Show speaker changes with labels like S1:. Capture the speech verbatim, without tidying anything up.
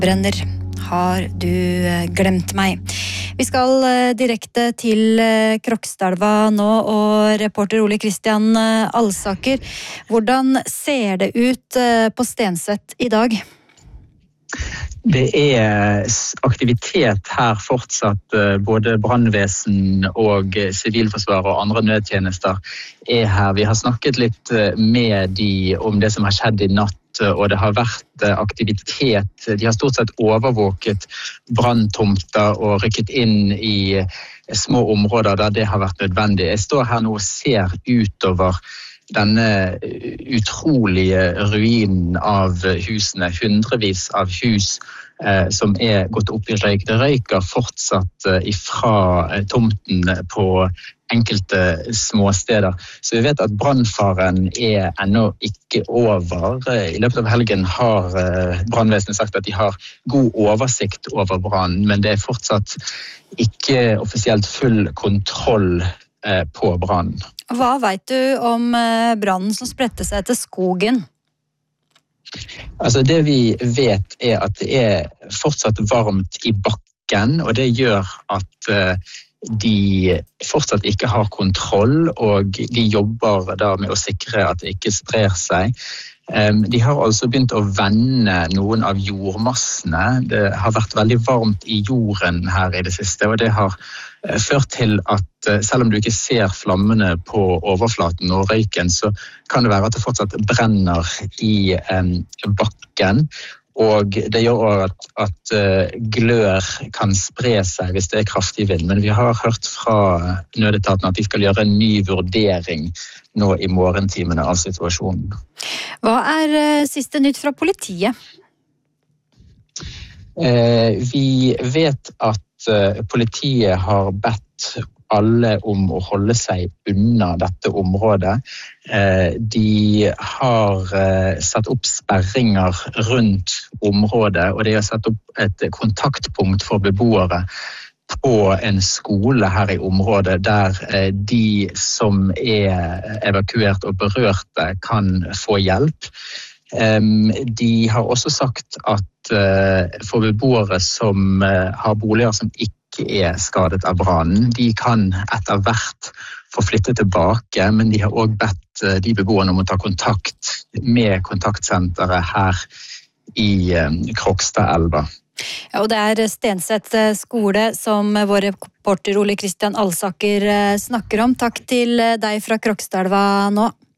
S1: Brenner, har du glemt meg? Vi skal direkte til Krokstadelva nå, og reporter Ole Kristian Alsaker. Hvordan ser det ut på Stenseth i dag?
S2: Det er aktivitet her fortsatt. Både brannvesen og sivilforsvar og andre nødtjenester er her. Vi har snakket litt med de om det som har skjedd i natt, og det har vært aktivitet. De har stort sett overvåket branntomter og rykket inn i små områder der det har vært nødvendig. Jeg står her nå og ser utover denne utrolige ruinen av husene, hundrevis av hus eh, som er gått opp i røyk. Det røyker fortsatt eh, ifra eh, tomten på enkelte småsteder. Så vi vet at brannfaren er ennå ikke over. I løpet av helgen har eh, brannvesenet sagt at de har god oversikt over brannen, men det er fortsatt ikke offisielt full kontroll eh, på brannen.
S1: Hva vet du om brannen som spredte seg til skogen?
S2: Altså det vi vet er at det er fortsatt varmt i bakken, og det gjør at de fortsatt ikke har kontroll, og de jobber da med å sikre at det ikke sprer seg. De har altså begynt å vende noen av jordmassene. Det har vært veldig varmt i jorden her i det siste, og det har ført til at selv om du ikke ser flammene på overflaten og røyken, så kan det være at det fortsatt brenner i bakken. Og det gjør at, at glør kan spre seg hvis det er kraftig vind. Men vi har hørt fra nødetaten at de skal gjøre en ny vurdering nå i morgentimene av situasjonen.
S1: Hva er siste nytt fra politiet?
S2: Eh, vi vet at politiet har bedt alle om å holde seg unna dette området. De har satt opp sperringer rundt området, og de har satt opp et kontaktpunkt for beboere på en skole her i området, der de som er evakuert og berørte kan få hjelp. De har også sagt at for beboere som har boliger som ikke er skadet av brannen, de kan etter hvert få flytte tilbake, men de har også bedt de beboerne om å ta kontakt med kontaktsenteret her i Krokstadelva.
S1: Ja, og det er Stenseth skole som vår reporter Ole Kristian Alsaker snakker om. Takk til deg fra Krokstadelva nå.